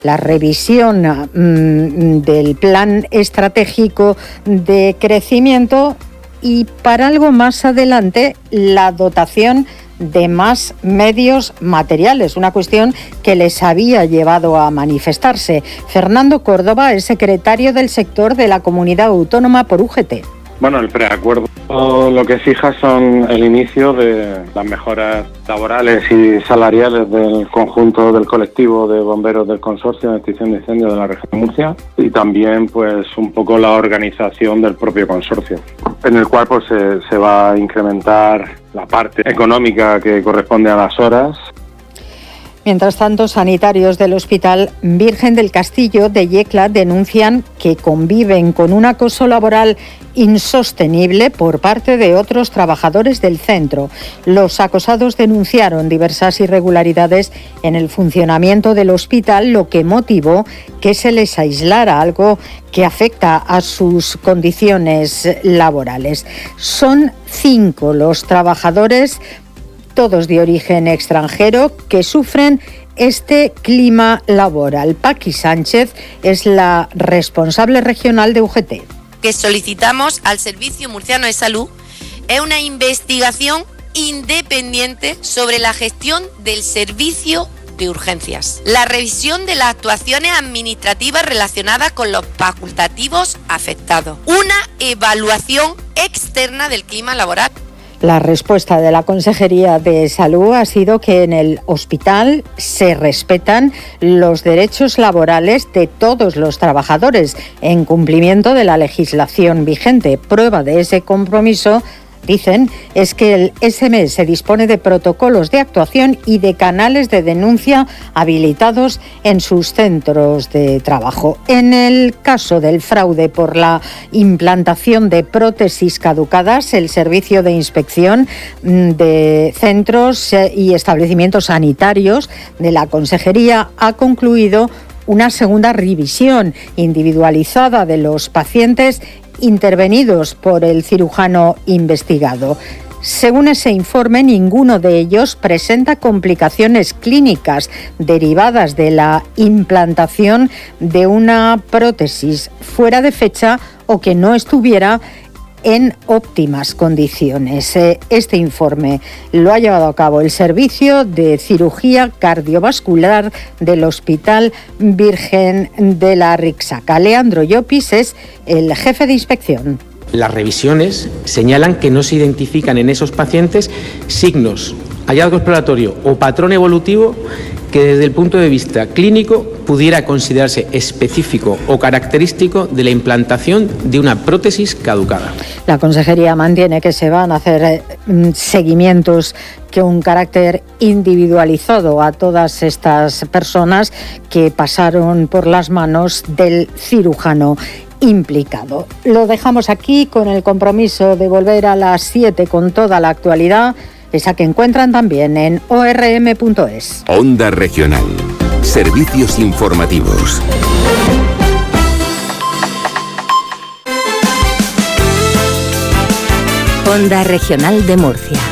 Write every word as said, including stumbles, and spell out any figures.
la revisión mmm, del plan estratégico de crecimiento y para algo más adelante la dotación de más medios materiales, una cuestión que les había llevado a manifestarse. Fernando Córdoba es secretario del sector de la Comunidad Autónoma por U G T. Bueno, el preacuerdo lo que fija son el inicio de las mejoras laborales y salariales del conjunto del colectivo de bomberos del Consorcio de Extinción de Incendios de la Región de Murcia y también pues un poco la organización del propio consorcio, en el cual pues se, se va a incrementar la parte económica que corresponde a las horas. Mientras tanto, sanitarios del Hospital Virgen del Castillo de Yecla denuncian que conviven con un acoso laboral insostenible por parte de otros trabajadores del centro. Los acosados denunciaron diversas irregularidades en el funcionamiento del hospital, lo que motivó que se les aislara, algo que afecta a sus condiciones laborales. Son cinco los trabajadores, todos de origen extranjero, que sufren este clima laboral. Paqui Sánchez es la responsable regional de U G T. Que solicitamos al Servicio Murciano de Salud es una investigación independiente sobre la gestión del servicio de urgencias, la revisión de las actuaciones administrativas relacionadas con los facultativos afectados, una evaluación externa del clima laboral. La respuesta de la Consejería de Salud ha sido que en el hospital se respetan los derechos laborales de todos los trabajadores en cumplimiento de la legislación vigente. Prueba de ese compromiso, dicen, es que el S M S dispone de protocolos de actuación y de canales de denuncia habilitados en sus centros de trabajo. En el caso del fraude por la implantación de prótesis caducadas, el Servicio de Inspección de Centros y Establecimientos Sanitarios de la Consejería ha concluido una segunda revisión individualizada de los pacientes intervenidos por el cirujano investigado. Según ese informe, ninguno de ellos presenta complicaciones clínicas derivadas de la implantación de una prótesis fuera de fecha o que no estuviera en óptimas condiciones. Este informe lo ha llevado a cabo el Servicio de Cirugía Cardiovascular del Hospital Virgen de la Rixaca. Leandro Llopis es el jefe de inspección. Las revisiones señalan que no se identifican en esos pacientes signos, hallazgo exploratorio o patrón evolutivo que desde el punto de vista clínico pudiera considerarse específico o característico de la implantación de una prótesis caducada. La Consejería mantiene que se van a hacer eh, seguimientos con un carácter individualizado a todas estas personas que pasaron por las manos del cirujano implicado. Lo dejamos aquí con el compromiso de volver a las siete con toda la actualidad, esa que encuentran también en o r m punto es. Onda Regional. Servicios informativos. Onda Regional de Murcia.